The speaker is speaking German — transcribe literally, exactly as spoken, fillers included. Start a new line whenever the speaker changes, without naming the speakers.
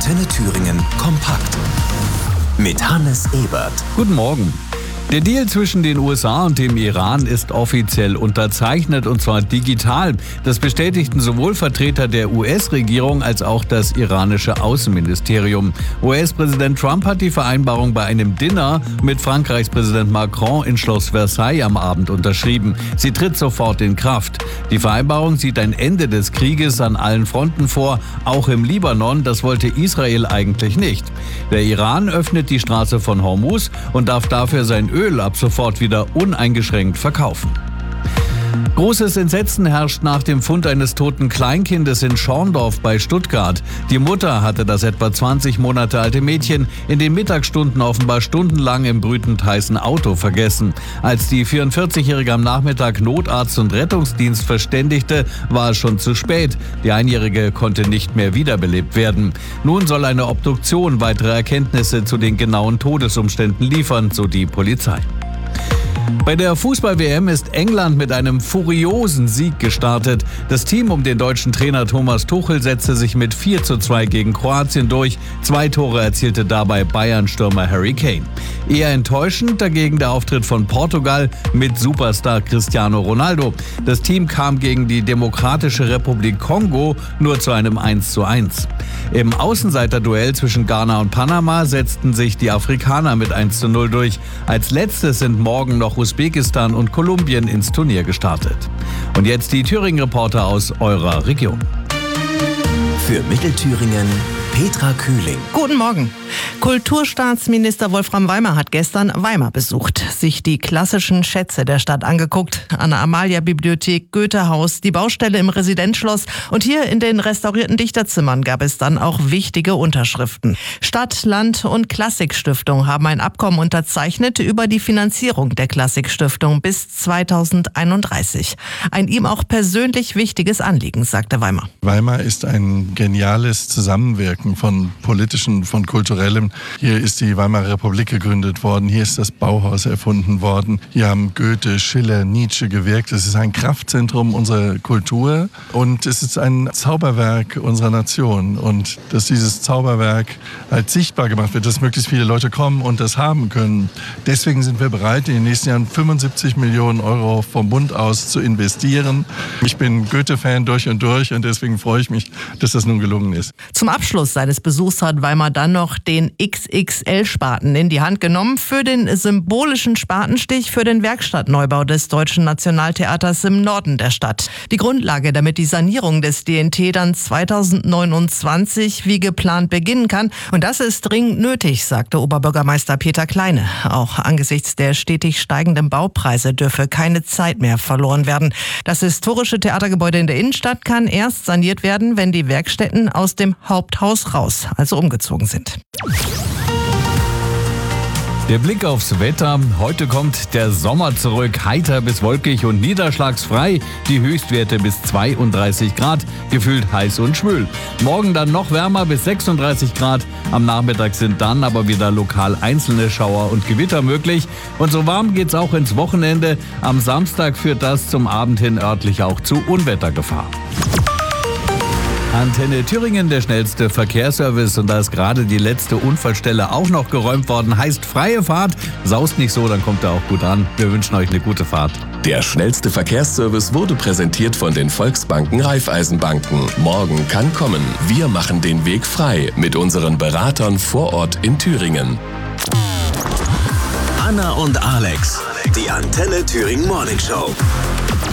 Antenne Thüringen kompakt mit Hannes Ebert.
Guten Morgen. Der Deal zwischen den U S A und dem Iran ist offiziell unterzeichnet, und zwar digital. Das bestätigten sowohl Vertreter der U S-Regierung als auch das iranische Außenministerium. U S-Präsident Trump hat die Vereinbarung bei einem Dinner mit Frankreichs Präsident Macron in Schloss Versailles am Abend unterschrieben. Sie tritt sofort in Kraft. Die Vereinbarung sieht ein Ende des Krieges an allen Fronten vor, auch im Libanon. Das wollte Israel eigentlich nicht. Der Iran öffnet die Straße von Hormuz und darf dafür sein Öl ab sofort wieder uneingeschränkt verkaufen. Großes Entsetzen herrscht nach dem Fund eines toten Kleinkindes in Schorndorf bei Stuttgart. Die Mutter hatte das etwa zwanzig Monate alte Mädchen in den Mittagsstunden offenbar stundenlang im brütend heißen Auto vergessen. Als die vierundvierzigjährige am Nachmittag Notarzt und Rettungsdienst verständigte, war es schon zu spät. Die Einjährige konnte nicht mehr wiederbelebt werden. Nun soll eine Obduktion weitere Erkenntnisse zu den genauen Todesumständen liefern, so die Polizei. Bei der Fußball-W M ist England mit einem furiosen Sieg gestartet. Das Team um den deutschen Trainer Thomas Tuchel setzte sich mit vier zu zwei gegen Kroatien durch. Zwei Tore erzielte dabei Bayern-Stürmer Harry Kane. Eher enttäuschend dagegen der Auftritt von Portugal mit Superstar Cristiano Ronaldo. Das Team kam gegen die Demokratische Republik Kongo nur zu einem eins zu eins. Im Außenseiterduell zwischen Ghana und Panama setzten sich die Afrikaner mit eins zu null durch. Als letztes sind morgen noch Usbekistan und Kolumbien ins Turnier gestartet. Und jetzt die Thüringen-Reporter aus eurer Region.
Für Mittelthüringen Petra Kühling.
Guten Morgen. Kulturstaatsminister Wolfram Weimer hat gestern Weimar besucht, sich die klassischen Schätze der Stadt angeguckt. Anna-Amalia-Bibliothek, Goethehaus, die Baustelle im Residenzschloss und hier in den restaurierten Dichterzimmern gab es dann auch wichtige Unterschriften. Stadt, Land und Klassikstiftung haben ein Abkommen unterzeichnet über die Finanzierung der Klassikstiftung bis zweitausendeinunddreißig. Ein ihm auch persönlich wichtiges Anliegen, sagte Weimer.
Weimar ist ein geniales Zusammenwirken von politischen, von kulturellen. Hier ist die Weimarer Republik gegründet worden, hier ist das Bauhaus erfunden worden, hier haben Goethe, Schiller, Nietzsche gewirkt. Es ist ein Kraftzentrum unserer Kultur und es ist ein Zauberwerk unserer Nation. Und dass dieses Zauberwerk halt sichtbar gemacht wird, dass möglichst viele Leute kommen und das haben können. Deswegen sind wir bereit, in den nächsten Jahren fünfundsiebzig Millionen Euro vom Bund aus zu investieren. Ich bin Goethe-Fan durch und durch und deswegen freue ich mich, dass das nun gelungen ist.
Zum Abschluss seines Besuchs hat Weimar dann noch den X X L-Spaten in die Hand genommen für den symbolischen Spatenstich für den Werkstattneubau des Deutschen Nationaltheaters im Norden der Stadt. Die Grundlage, damit die Sanierung des D N T dann zweitausendneunundzwanzig wie geplant beginnen kann. Und das ist dringend nötig, sagte Oberbürgermeister Peter Kleine. Auch angesichts der stetig steigenden Baupreise dürfe keine Zeit mehr verloren werden. Das historische Theatergebäude in der Innenstadt kann erst saniert werden, wenn die Werkstätten aus dem Haupthaus raus, also umgezogen sind.
Der Blick aufs Wetter. Heute kommt der Sommer zurück. Heiter bis wolkig und niederschlagsfrei. Die Höchstwerte bis zweiunddreißig Grad. Gefühlt heiß und schwül. Morgen dann noch wärmer bis sechsunddreißig Grad. Am Nachmittag sind dann aber wieder lokal einzelne Schauer und Gewitter möglich. Und so warm geht's auch ins Wochenende. Am Samstag führt das zum Abend hin örtlich auch zu Unwettergefahr. Antenne Thüringen, der schnellste Verkehrsservice, und da ist gerade die letzte Unfallstelle auch noch geräumt worden. Heißt freie Fahrt, saust nicht so, dann kommt er auch gut an. Wir wünschen euch eine gute Fahrt.
Der schnellste Verkehrsservice wurde präsentiert von den Volksbanken Raiffeisenbanken. Morgen kann kommen. Wir machen den Weg frei mit unseren Beratern vor Ort in Thüringen. Anna und Alex, die Antenne Thüringen Morning Show.